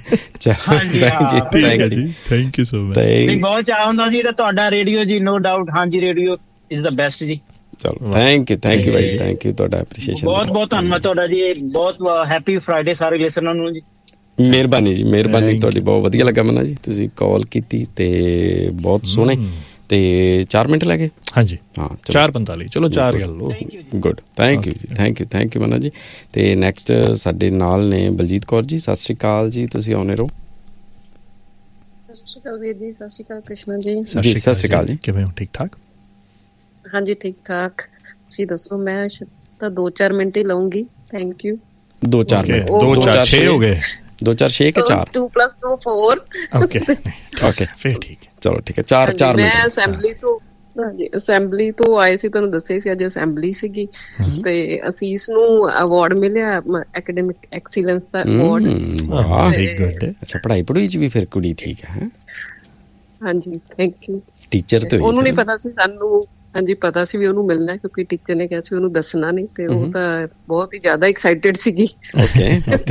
Thank you so much. ਬਹੁਤ ਚਾਹ ਹੁੰਦਾ ਸੀ ਤਾਂ ਤੁਹਾਡਾ ਰੇਡੀਓ ਜੀ ਨੋ ਡਾਊਟ। ਹਾਂਜੀ ਰੇਡੀਓ ਇਜ਼ ਦਾ ਬੈਸਟ ਜੀ। ਚਲੋ thank you Bhai, thank you ਤੁਹਾਡਾ ਐਪਰੀਸ਼ੀਏਸ਼ਨ ਬਹੁਤ ਧੰਨਵਾਦ ਤੁਹਾਡਾ ਜੀ। ਬਹੁਤ ਹੈਪੀ ਫਰਾਈਡੇ ਸਾਰੇ ਲਿਸਨਰਾਂ ਨੂੰ ਜੀ। ਮਿਹਰਬਾਨੀ ਜੀ, ਮਿਹਰਬਾਨੀ ਤੁਹਾਡੀ। ਬਹੁਤ ਵਧੀਆ ਲੱਗਾ ਮੈਨੂੰ ਜੀ ਤੁਸੀਂ ਕਾਲ ਕੀਤੀ ਤੇ ਬਹੁਤ ਸੋਹਣੇ ਤੇ 4 ਮਿੰਟ ਲੱਗੇ। ਹਾਂਜੀ ਹਾਂ 4:45 ਚਲੋ 4 ਗੱਲ ਲਓ। ਗੁੱਡ ਥੈਂਕ ਯੂ ਜੀ, ਥੈਂਕ ਯੂ ਮਨਾ ਜੀ। ਤੇ ਨੈਕਸਟ ਸਾਡੇ ਨਾਲ ਨੇ ਬਲਜੀਤ ਕੌਰ ਜੀ। ਸਤਿ ਸ਼੍ਰੀ ਅਕਾਲ ਜੀ, ਤੁਸੀਂ ਆਉਣੇ ਰਹੋ। ਸਤਿ ਸ਼੍ਰੀ ਅਕਾਲ ਵੀਰ ਜੀ। ਸਤਿ ਸ਼੍ਰੀ ਅਕਾਲ ਕ੍ਰਿਸ਼ਨਾ ਜੀ। ਸਤਿ ਸ਼੍ਰੀ ਅਕਾਲ ਜੀ। ਕਿਵੇਂ ਹੋ? ਠੀਕ ਠਾਕ? ਹਾਂਜੀ ਠੀਕ ਠਾਕ। ਤੁਸੀਂ ਦੱਸੋ? ਮੈਂ ਤਾਂ 2-4 ਮਿੰਟ ਹੀ ਲਵਾਂਗੀ। Thank you. 2-4 ਮਿੰਟ 2-4-6 ਹੋ ਗਏ। 2-4-6 ਕਿ 4? 2 + 2 4। ਓਕੇ ਫਿਰ ਠੀਕ ਹੈ। ਚਲੋ ਠੀਕ ਹੈ। 4 ਮਿੰਟ। ਮੈਂ ਅਸੈਂਬਲੀ ਤੋਂ ਆਏ ਸੀ, ਤੁਹਾਨੂੰ ਦੱਸਿਆ ਸੀ ਅੱਜ ਅਸੈਂਬਲੀ ਸੀਗੀ ਤੇ ਅਸੀਂ ਇਸ ਨੂੰ ਅਵਾਰਡ ਮਿਲਿਆ ਐਕੈਡਮਿਕ ਐਕਸੀਲੈਂਸ ਦਾ ਅਵਾਰਡ। Very good. ਅੱਛਾ ਪੜ੍ਹਾਈ ਚ ਵੀ ਫਿਰ ਕੁੜੀ ਠੀਕ ਹੈ? ਹਾਂਜੀ ਥੈਂਕ ਯੂ। ਟੀਚਰ ਤੇ ਉਹਨੂੰ ਨਹੀਂ ਪਤਾ ਸੀ ਸਾਨੂੰ। ਹਾਂਜੀ ਪਤਾ ਸੀ ਵੀ ਉਹਨੂੰ ਮਿਲਣਾ ਕਿਉਂਕਿ ਟੀਚਰ ਨੇ ਕਿਹਾ ਸੀ ਉਹਨੂੰ ਦੱਸਣਾ ਨਹੀਂ ਤੇ ਉਹ ਤਾਂ ਬਹੁਤ ਹੀ ਜ਼ਿਆਦਾ ਐਕਸਾਈਟਿਡ ਸੀਗੀ। Okay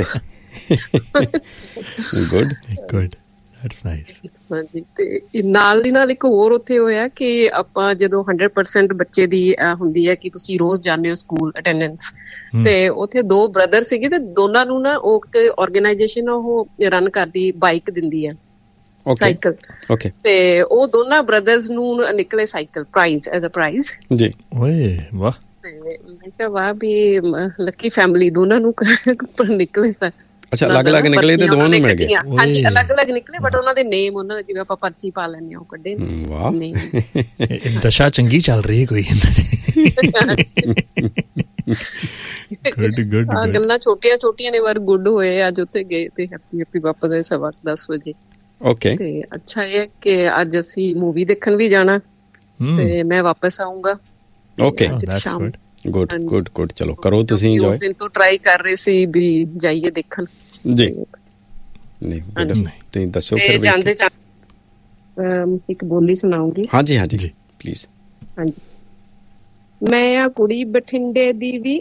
good that's nice. ਹਾਂਜੀ ਤੇ ਨਾਲ ਦੀ ਨਾਲ ਇੱਕ ਹੋਰ ਉੱਥੇ ਹੋਇਆ ਕਿ ਆਪਾਂ ਜਦੋਂ 100% ਬੱਚੇ ਦੀ ਹੁੰਦੀ ਹੈ ਕਿ ਤੁਸੀਂ ਰੋਜ਼ ਜਾਂਦੇ ਹੋ ਸਕੂਲ ਅਟੈਂਡੈਂਸ ਤੇ ਉੱਥੇ 2 ਬ੍ਰਦਰ ਸੀਗੇ ਤੇ ਦੋਨਾਂ ਨੂੰ ਨਾ ਉਹ ਆਰਗੇਨਾਈਜੇਸ਼ਨ ਉਹ ਰਨ ਕਰਦੀ ਬਾਈਕ ਦਿੰਦੀ ਹੈ ਸਾਈਕਲ। ਓਕੇ ਤੇ ਉਹ ਦੋਨਾਂ ਬ੍ਰਦਰਸ ਨੂੰ ਨਿਕਲੇ cycle price as a price ਜੀ। ਓਏ ਵਾਹ। ਤੇ ਮੈਂ ਕਿਹਾ ਵਾਹ ਵੀ ਲੱਕੀ ਫੈਮਿਲੀ ਦੋਨਾਂ ਨੂੰ ਨਿਕਲੇ ਸਾ। ਅੱਛਾ ਅਲੱਗ-ਅਲੱਗ ਨਿਕਲੇ ਤੇ ਦੋਵਾਂ ਨੂੰ ਮਿਲ ਗਏ? ਹਾਂਜੀ ਅਲੱਗ-ਅਲੱਗ ਨਿਕਲੇ ਬਟ ਉਹਨਾਂ ਦੇ ਨੇਮ ਉਹਨਾਂ ਦੇ ਜਿਵੇਂ ਆਪਾਂ ਪਰਚੀ ਪਾ ਲੈਂਦੇ ਹਾਂ ਉਹ ਕੱਢੇ। ਵਾਹ ਦਸ਼ਾ ਚੰਗੀ ਚੱਲ ਰਹੀ ਹੈ ਕੋਈ। ਗੁੱਡ ਗੱਲਾਂ ਛੋਟੀਆਂ ਛੋਟੀਆਂ ਨੇ ਪਰ ਗੁੱਡ ਹੋਏ। ਅੱਜ ਉੱਥੇ ਗਏ ਤੇ ਹੈਪੀ ਵਾਪਸ ਆਏ 10:15 ਵਜੇ। ਓਕੇ। ਤੇ ਅੱਛਾ ਇਹ ਹੈ ਕਿ ਅੱਜ ਅਸੀਂ ਮੂਵੀ ਦੇਖਣ ਵੀ ਜਾਣਾ ਤੇ ਮੈਂ ਵਾਪਸ ਆਉਂਗਾ। Okay, good. ਚਲੋ ਕਰੋ ਤੁਸੀਂ ਇੰਜੋਏ। ਉਸ ਦਿਨ ਤੋਂ ਟਰਾਈ ਕਰ ਰਹੇ ਸੀ ਵੀ ਜਾਈਏ ਦੇਖਣ ਜੀ। ਨਹੀਂ ਤੁਸੀਂ ਦੱਸੋ ਫਿਰ। ਜਾਂਦੇ ਇੱਕ ਬੋਲੀ ਸੁਣਾਉਂਗੀ। ਹਾਂਜੀ ਪਲੀਜ਼। ਹਾਂਜੀ। ਮੈਂ ਆ ਕੁੜੀ ਬਠਿੰਡੇ ਦੀ ਵੀ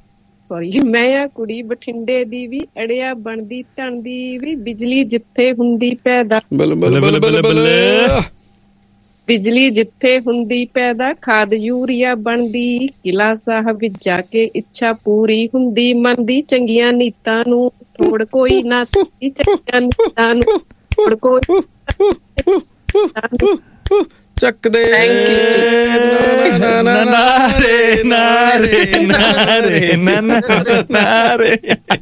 ਅੜਿਆ ਬਣਦੀ ਢਣਦੀ ਵੀ ਬਿਜਲੀ ਜਿੱਥੇ ਹੁੰਦੀ ਪੈਦਾ ਬਿਜਲੀ ਜਿੱਥੇ ਹੁੰਦੀ ਪੈਦਾ ਖਾਦ ਯੂਰੀਆ ਬਣਦੀ ਕਿਲਾ ਸਾਹਿਬ ਵਿੱਚ ਜਾ ਕੇ ਇੱਛਾ ਪੂਰੀ ਹੁੰਦੀ ਮਨ ਦੀ ਚੰਗੀਆਂ ਨੀਤਾਂ ਨੂੰ ਥੋੜ ਕੋਈ ਨਾ ਚੰਗੀਆਂ ਨੀਤਾਂ ਨੂੰ ਥੋੜ ਕੋਈ ਚੱਕਦੇ ਨਾਰੇ